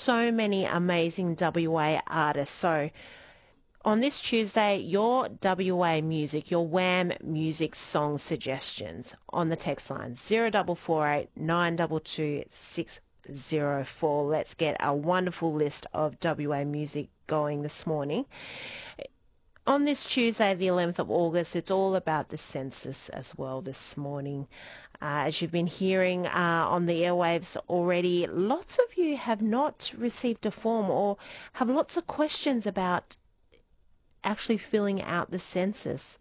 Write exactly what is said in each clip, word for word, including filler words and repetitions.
so many amazing W A artists. So on this Tuesday, your W A music, your Wham music song suggestions on the text line zero four four eight nine two two six zero four. Let's get a wonderful list of W A music going this morning. On this Tuesday, the eleventh of August, it's all about the census as well this morning. Uh, as you've been hearing uh, on the airwaves already, lots of you have not received a form or have lots of questions about actually filling out the census.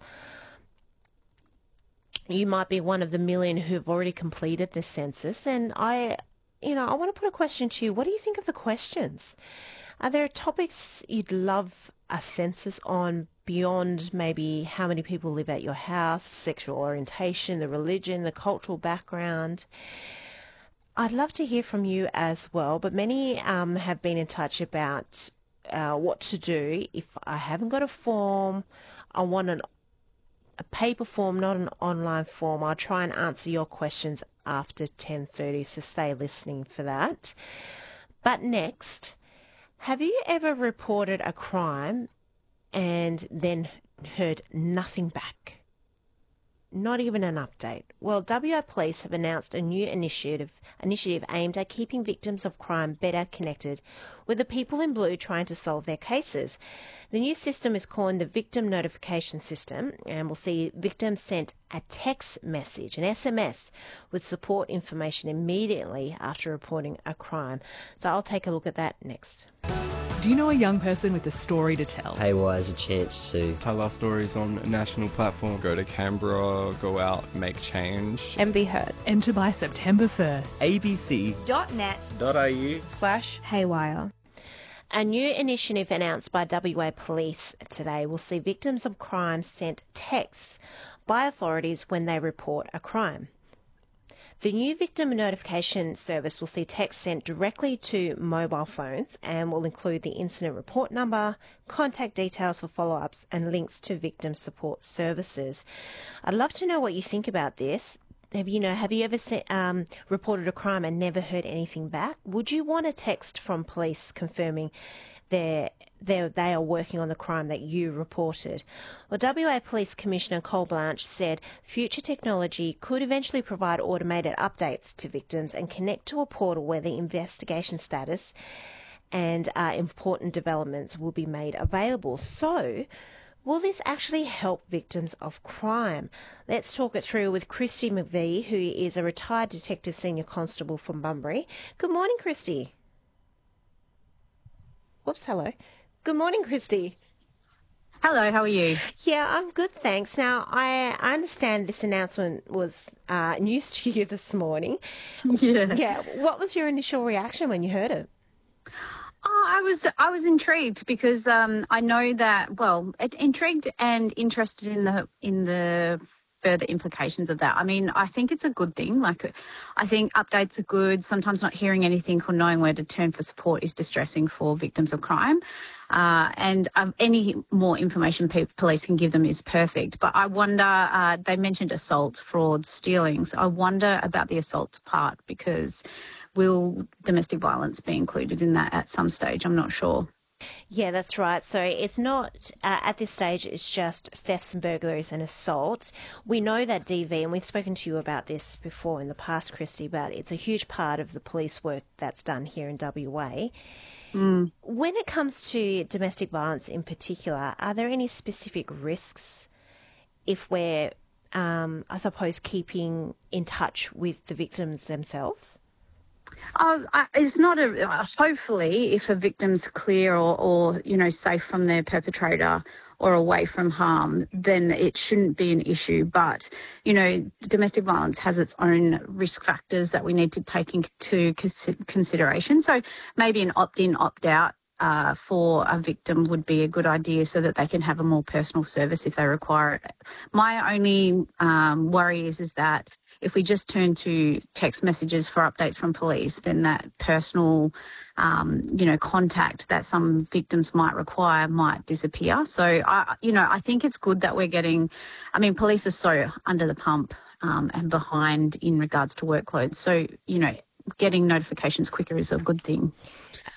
You might be one of the million who've already completed the census, and I, you know, I want to put a question to you. What do you think of the questions? Are there topics you'd love a census on beyond maybe how many people live at your house, sexual orientation, the religion, the cultural background? I'd love to hear from you as well, but many um, have been in touch about uh, what to do if I haven't got a form. I want an, a paper form, not an online form. I'll try and answer your questions after ten thirty, so stay listening for that. But next, have you ever reported a crime and then heard nothing back? Not even an update. Well, W A Police have announced a new initiative initiative aimed at keeping victims of crime better connected with the people in blue trying to solve their cases. The new system is called the Victim Notification System, and will see victims sent a text message, an S M S, with support information immediately after reporting a crime. So I'll take a look at that next. Do you know a young person with a story to tell? Haywire has a chance to tell our stories on a national platform. Go to Canberra, go out, make change. And be heard. Enter by September first. abc.net.au slash haywire. A new initiative announced by W A Police today will see victims of crime sent texts by authorities when they report a crime. The new victim notification service will see texts sent directly to mobile phones and will include the incident report number, contact details for follow-ups, and links to victim support services. I'd love to know what you think about this. Have you know? Have you ever se- um, reported a crime and never heard anything back? Would you want a text from police confirming they're, they're, they are working on the crime that you reported? Well, W A Police Commissioner Cole Blanche said future technology could eventually provide automated updates to victims and connect to a portal where the investigation status and uh, important developments will be made available. So, will this actually help victims of crime? Let's talk it through with Christy McVie, who is a retired detective senior constable from Bunbury. Good morning, Christy. Whoops, hello. Good morning, Christy. Hello, how are you? Yeah, I'm good, thanks. Now, I, I understand this announcement was uh, news to you this morning. Yeah. Yeah. What was your initial reaction when you heard it? Oh, I was I was intrigued because um, I know that well, intrigued and interested in the in the further implications of that. I mean, I think it's a good thing. Like, I think updates are good. Sometimes not hearing anything or knowing where to turn for support is distressing for victims of crime. Uh, and um, any more information pe- police can give them is perfect. But I wonder, uh, they mentioned assaults, frauds, stealings. I wonder about the assaults part because will domestic violence be included in that at some stage? I'm not sure. Yeah, that's right. So it's not, uh, at this stage, it's just thefts and burglaries and assault. We know that D V, and we've spoken to you about this before in the past, Christy, but it's a huge part of the police work that's done here in W A. Mm. When it comes to domestic violence in particular, are there any specific risks if we're, um, I suppose, keeping in touch with the victims themselves? Oh, I- it's not a. uh, Hopefully, if a victim's clear or, or you know safe from their perpetrator or away from harm, then it shouldn't be an issue. But you know, domestic violence has its own risk factors that we need to take into consi- consideration. So maybe an opt-in, opt-out uh, for a victim would be a good idea, so that they can have a more personal service if they require it. My only um, worry is is that if we just turn to text messages for updates from police, then that personal, um, you know, contact that some victims might require might disappear. So, I, you know, I think it's good that we're getting, I mean, police are so under the pump um, and behind in regards to workload. So, you know, getting notifications quicker is a good thing.